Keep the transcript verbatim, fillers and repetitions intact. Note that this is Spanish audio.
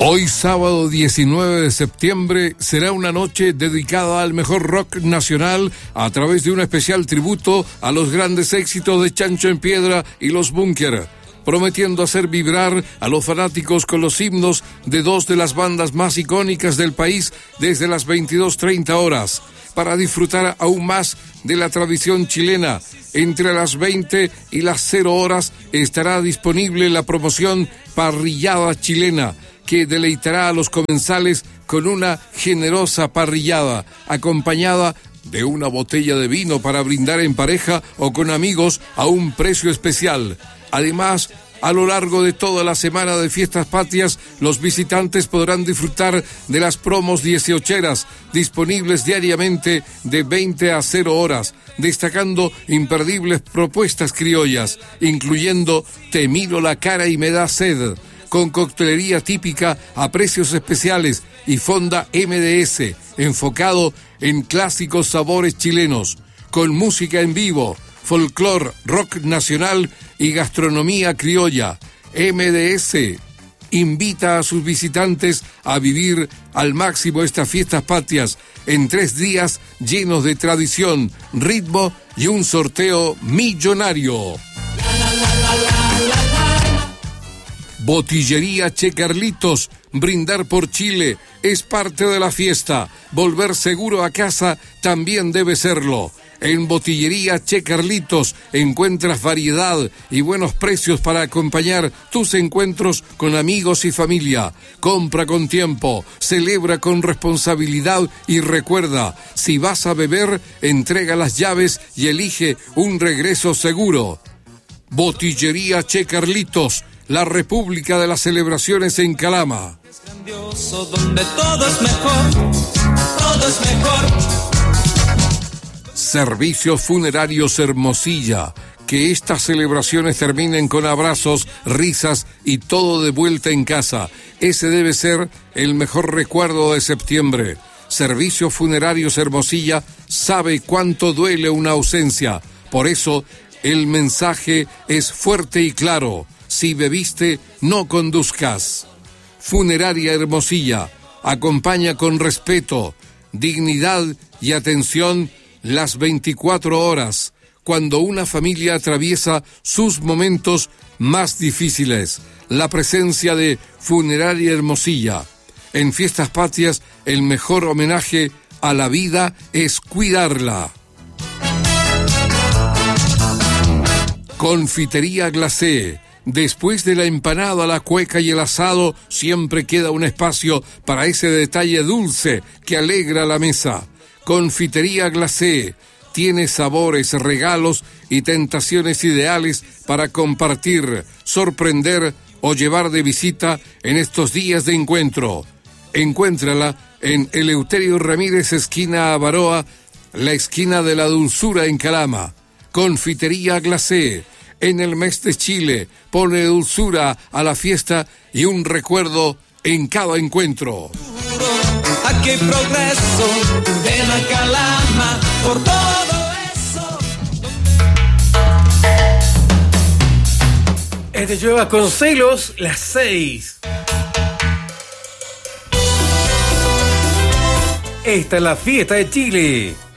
Hoy sábado diecinueve de septiembre será una noche dedicada al mejor rock nacional a través de un especial tributo a los grandes éxitos de Chancho en Piedra y Los Búnker, prometiendo hacer vibrar a los fanáticos con los himnos de dos de las bandas más icónicas del país desde las veintidós treinta horas, para disfrutar aún más de la tradición chilena. Entre las veinte y las cero horas estará disponible la promoción Parrillada Chilena, que deleitará a los comensales con una generosa parrillada, acompañada de una botella de vino para brindar en pareja o con amigos a un precio especial. Además, a lo largo de toda la semana de Fiestas Patrias, los visitantes podrán disfrutar de las promos dieciocheras, disponibles diariamente de veinte a cero horas, destacando imperdibles propuestas criollas, incluyendo Te miro la cara y me da sed, con coctelería típica a precios especiales y fonda eme de ese, enfocado en clásicos sabores chilenos, con música en vivo, folclore, rock nacional y gastronomía criolla. eme de ese invita a sus visitantes a vivir al máximo estas Fiestas Patrias en tres días llenos de tradición, ritmo y un sorteo millonario. Botillería Che Carlitos, brindar por Chile es parte de la fiesta. Volver seguro a casa también debe serlo. En Botillería Che Carlitos encuentras variedad y buenos precios para acompañar tus encuentros con amigos y familia. Compra con tiempo, celebra con responsabilidad y recuerda, si vas a beber, entrega las llaves y elige un regreso seguro. Botillería Che Carlitos, la República de las Celebraciones en Calama. Es grandioso, donde todo es mejor, todo es mejor. Servicios Funerarios Hermosilla. Que estas celebraciones terminen con abrazos, risas y todo de vuelta en casa. Ese debe ser el mejor recuerdo de septiembre. Servicios Funerarios Hermosilla sabe cuánto duele una ausencia. Por eso, el mensaje es fuerte y claro. Si bebiste, no conduzcas. Funeraria Hermosilla acompaña con respeto, dignidad y atención las veinticuatro horas, cuando una familia atraviesa sus momentos más difíciles. La presencia de Funeraria Hermosilla. En Fiestas Patrias, el mejor homenaje a la vida es cuidarla. Confitería Glacé. Después de la empanada, la cueca y el asado, siempre queda un espacio para ese detalle dulce que alegra la mesa. Confitería Glacé tiene sabores, regalos y tentaciones ideales para compartir, sorprender o llevar de visita en estos días de encuentro. Encuéntrala en Eleuterio Ramírez, esquina Avaroa, la esquina de la dulzura en Calama. Confitería Glacé. En el mes de Chile, pone dulzura a la fiesta y un recuerdo en cada encuentro. Aquí hay progreso, ven a Calama por todo eso. Este llueva con celos, las seis. Esta es la fiesta de Chile.